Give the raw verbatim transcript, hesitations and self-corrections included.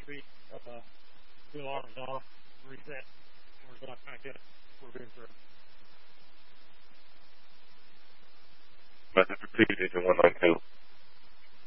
be uh, two alarms off, reset, or is that back up? We're good for Message received, engine one nine two.